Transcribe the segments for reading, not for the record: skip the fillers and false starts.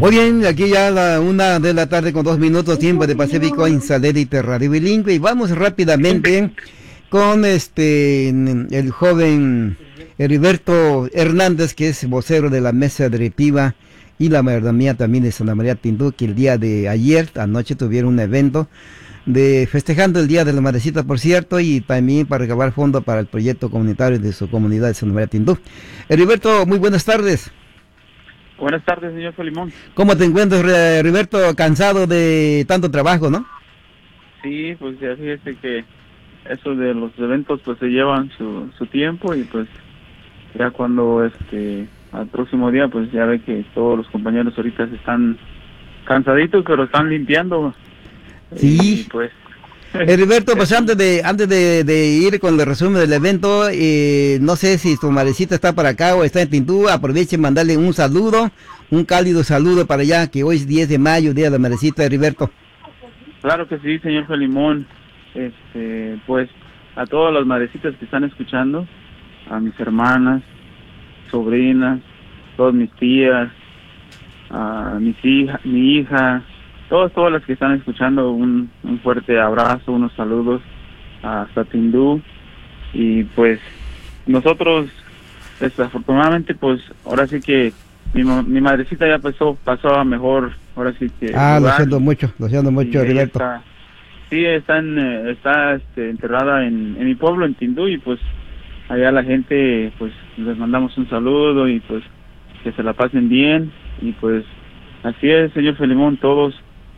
Muy bien, aquí ya la 1 de la tarde con 2 minutos, tiempo de Pacífico en satélite radio bilingüe, y vamos rápidamente con el joven Heriberto Hernández, que es vocero de la mesa directiva y la mayordomía también de Santa María Tindú, que el día de ayer, anoche, tuvieron un evento de festejando el Día de la Madrecita, por cierto, y también para recabar fondos para el proyecto comunitario de su comunidad de Santa María Tindú. Heriberto, muy buenas tardes. Buenas tardes, señor Solimón. ¿Cómo te encuentras, Heriberto? Cansado de tanto trabajo, ¿no? Sí, pues ya fíjese que eso de los eventos pues se llevan su tiempo, y pues ya cuando al próximo día pues ya ve que todos los compañeros ahorita se están cansaditos, pero están limpiando. Sí. Y pues Heriberto, pues antes de ir con el resumen del evento, no sé si tu madrecita está para acá o está en Tindú. Aproveche y mandarle un saludo, un cálido saludo para allá, que hoy es 10 de mayo, Día de la Madrecita, Heriberto. claro que sí, señor Solimón. Pues a todas las madrecitas que están escuchando, a mis hermanas, sobrinas, todas mis tías, a mi hija, todas las que están escuchando, un fuerte abrazo, unos saludos hasta Tindú. Y pues nosotros, desafortunadamente, pues ahora sí que mi madrecita ya pasó a mejor, ahora sí que Lo siento mucho, Heriberto. Está enterrada en mi pueblo, en Tindú, y pues allá la gente, pues les mandamos un saludo, y pues que se la pasen bien. Y pues así es, señor Felimón, todos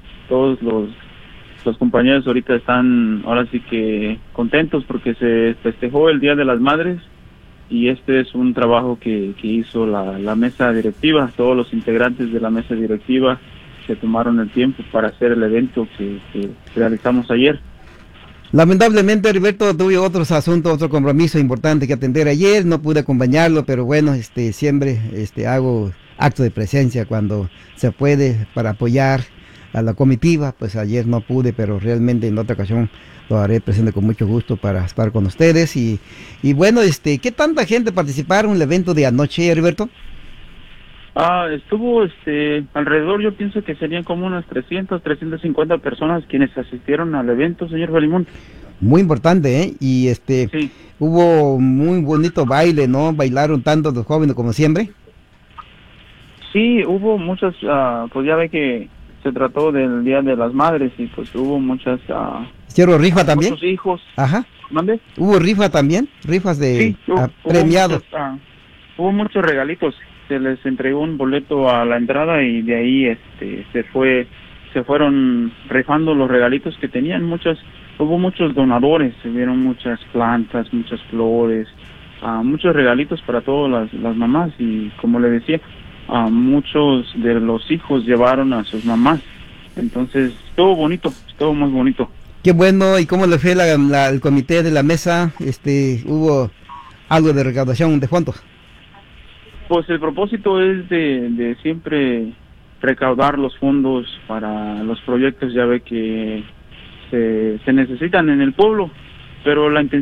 los compañeros ahorita están ahora sí que contentos porque se festejó el Día de las Madres, y este es un trabajo que hizo la mesa directiva. Todos los integrantes de la mesa directiva se tomaron el tiempo para hacer el evento que realizamos ayer. Lamentablemente, Heriberto, tuve otros asuntos, otro compromiso importante que atender ayer, no pude acompañarlo, pero bueno, siempre hago acto de presencia cuando se puede para apoyar a la comitiva. Pues ayer no pude, pero realmente en otra ocasión lo haré presente con mucho gusto para estar con ustedes. Y bueno, ¿qué tanta gente participaron en el evento de anoche, Heriberto? Estuvo alrededor, yo pienso que serían como unas 350 personas quienes asistieron al evento, señor Valimón. Muy importante, ¿eh? Y Sí. Hubo muy bonito baile, ¿no? Bailaron tanto los jóvenes como siempre. Sí, hubo muchas, pues ya ve que se trató del Día de las Madres, y pues hubo muchas... ¿Hicieron rifa también? Muchos hijos. Ajá. ¿Mande? ¿Hubo rifa también? ¿Rifas de Sí, premiados? Hubo muchos regalitos. Se les entregó un boleto a la entrada, y de ahí se fueron rifando los regalitos que tenían. Hubo muchos donadores, se vieron muchas plantas, muchas flores, muchos regalitos para todas las mamás. Y como le decía, muchos de los hijos llevaron a sus mamás. Entonces estuvo bonito, estuvo muy bonito. Qué bueno. ¿Y cómo le fue el comité de la mesa? ¿Hubo algo de recaudación de fondos? Pues el propósito es de siempre recaudar los fondos para los proyectos, ya ve que se necesitan en el pueblo, pero la intención